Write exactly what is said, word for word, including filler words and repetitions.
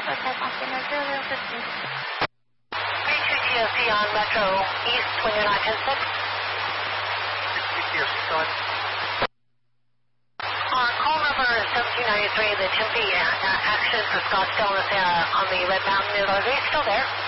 Northwest Montana zero zero fifteen. three two T S C on Metro East when you're not ten six. T S C sign. On call number seventeen ninety-three, the Tempe uh, action for Scottsdale uh, on the Red Mountain, are they still there?